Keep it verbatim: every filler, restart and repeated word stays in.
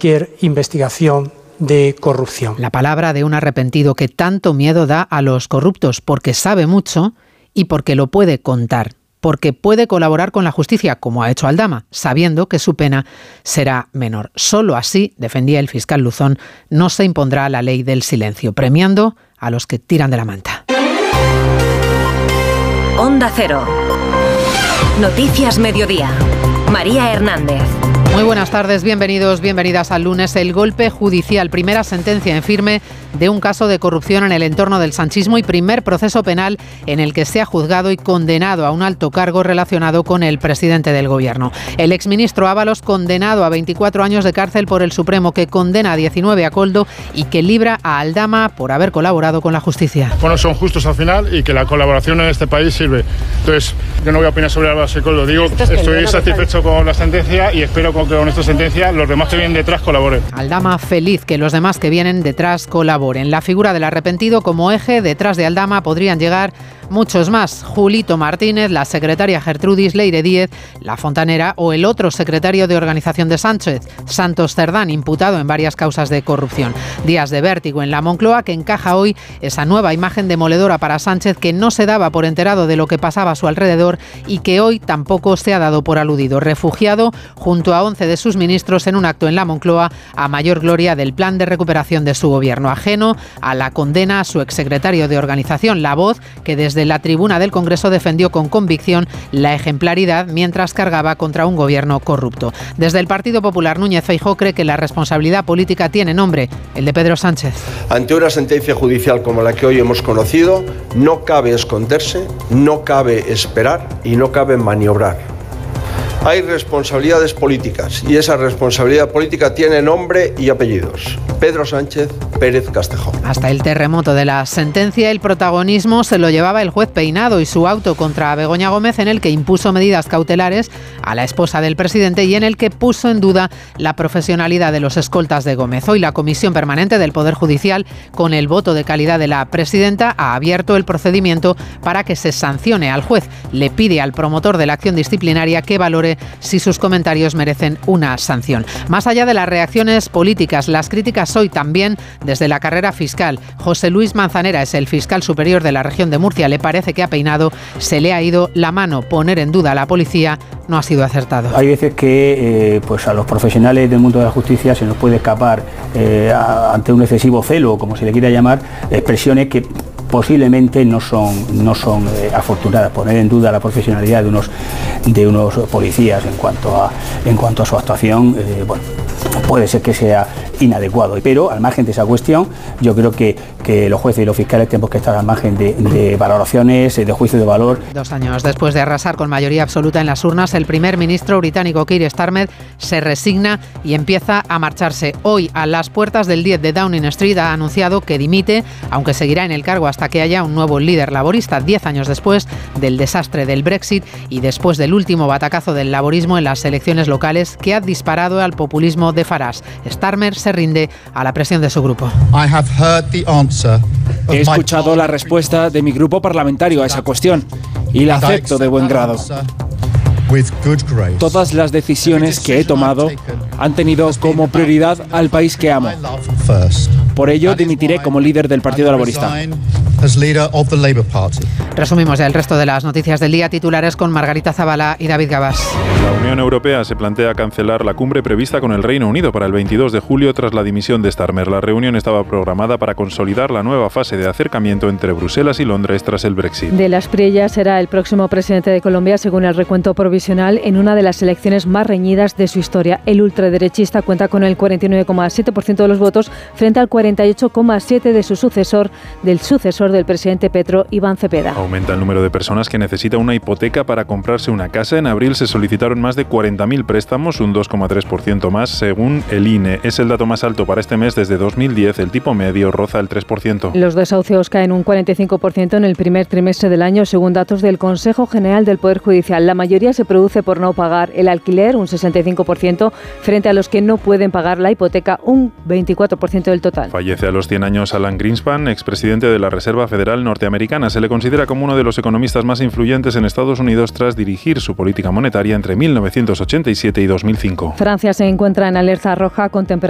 cualquier investigación de corrupción. La palabra de un arrepentido que tanto miedo da a los corruptos, porque sabe mucho y porque lo puede contar, porque puede colaborar con la justicia, como ha hecho Aldama, sabiendo que su pena será menor. Solo así, defendía el fiscal Luzón, no se impondrá la ley del silencio, premiando a los que tiran de la manta. Onda Cero. Noticias Mediodía. María Hernández. Muy buenas tardes, bienvenidos, bienvenidas al lunes. El golpe judicial, primera sentencia en firme de un caso de corrupción en el entorno del sanchismo y primer proceso penal en el que se ha juzgado y condenado a un alto cargo relacionado con el presidente del gobierno. El exministro Ábalos, condenado a veinticuatro años de cárcel por el Supremo, que condena a diecinueve a Koldo y que libra a Aldama por haber colaborado con la justicia. Bueno, son justos al final y que la colaboración en este país sirve. Entonces, yo no voy a opinar sobre Ábalos y Koldo. Digo, estoy satisfecho con la sentencia y espero que con esta sentencia los demás que vienen detrás colaboren. Aldama feliz que los demás que vienen detrás colaboren. La figura del arrepentido como eje, detrás de Aldama podrían llegar muchos más. Julito Martínez, la secretaria Gertrudis Leire Díez, la fontanera o el otro secretario de organización de Sánchez, Santos Cerdán, imputado en varias causas de corrupción. Días de vértigo en la Moncloa que encaja hoy esa nueva imagen demoledora para Sánchez, que no se daba por enterado de lo que pasaba a su alrededor y que hoy tampoco se ha dado por aludido. Refugiado junto a once de sus ministros en un acto en la Moncloa a mayor gloria del plan de recuperación de su gobierno, ajeno a la condena a su exsecretario de organización, La Voz, que desde la tribuna del Congreso defendió con convicción la ejemplaridad mientras cargaba contra un gobierno corrupto. Desde el Partido Popular, Núñez Feijóo cree que la responsabilidad política tiene nombre, el de Pedro Sánchez. Ante una sentencia judicial como la que hoy hemos conocido, no cabe esconderse, no cabe esperar y no cabe maniobrar. Hay responsabilidades políticas y esa responsabilidad política tiene nombre y apellidos. Pedro Sánchez Pérez Castejón. Hasta el terremoto de la sentencia, el protagonismo se lo llevaba el juez Peinado y su auto contra Begoña Gómez, en el que impuso medidas cautelares a la esposa del presidente y en el que puso en duda la profesionalidad de los escoltas de Gómez. Hoy la Comisión Permanente del Poder Judicial, con el voto de calidad de la presidenta, ha abierto el procedimiento para que se sancione al juez. Le pide al promotor de la acción disciplinaria que valore si sus comentarios merecen una sanción. Más allá de las reacciones políticas, las críticas hoy también desde la carrera fiscal. José Luis Manzanera es el fiscal superior de la región de Murcia. Le parece que a Peinado se le ha ido la mano. Poner en duda a la policía no ha sido acertado. Hay veces que eh, pues a los profesionales del mundo de la justicia se nos puede escapar eh, a, ante un excesivo celo, como se le quiera llamar, expresiones que posiblemente no son, no son eh, afortunadas. Poner en duda la profesionalidad de unos, de unos policías en cuanto a, en cuanto a su actuación, eh, bueno, puede ser que sea inadecuado. Pero al margen de esa cuestión, yo creo que, que los jueces y los fiscales tenemos que estar al margen de, de valoraciones, de juicio de valor. Dos años después de arrasar con mayoría absoluta en las urnas, el primer ministro británico Keir Starmer se resigna y empieza a marcharse. Hoy, a las puertas del diez de Downing Street, ha anunciado que dimite, aunque seguirá en el cargo hasta que haya un nuevo líder laborista, diez años después del desastre del Brexit y después del último batacazo del laborismo en las elecciones locales que ha disparado al populismo de Farage. Starmer se rinde a la presión de su grupo. He escuchado la respuesta de mi grupo parlamentario a esa cuestión y la acepto de buen grado. Todas las decisiones que he tomado han tenido como prioridad al país que amo. Por ello, dimitiré como líder del Partido Laborista. Resumimos ya el resto de las noticias del día. Titulares con Margarita Zavala y David Gabás. La Unión Europea se plantea cancelar la cumbre prevista con el Reino Unido para el veintidós de julio tras la dimisión de Starmer. La reunión estaba programada para consolidar la nueva fase de acercamiento entre Bruselas y Londres tras el Brexit. De las Priellas será el próximo presidente de Colombia, según el recuento provisional, en una de las elecciones más reñidas de su historia. El ultraderechista cuenta con el cuarenta y nueve coma siete por ciento de los votos frente al cuarenta y ocho coma siete por ciento de su sucesor, del sucesor del presidente Petro, Iván Cepeda. Aumenta el número de personas que necesita una hipoteca para comprarse una casa. En abril se solicitaron más de cuarenta mil préstamos, un dos coma tres por ciento más, según el I N E. Es el dato más alto para este mes desde dos mil diez. El tipo medio roza el tres por ciento. Los desahucios caen un cuarenta y cinco por ciento en el primer trimestre del año, según datos del Consejo General del Poder Judicial. La mayoría se produce por no pagar el alquiler, un sesenta y cinco por ciento, frente a los que no pueden pagar la hipoteca, un veinticuatro por ciento del total. Fallece a los cien años Alan Greenspan, expresidente de la Reserva Federal norteamericana. Se le considera como uno de los economistas más influyentes en Estados Unidos tras dirigir su política monetaria entre mil novecientos ochenta y siete y dos mil cinco. Francia se encuentra en alerta roja con temperaturas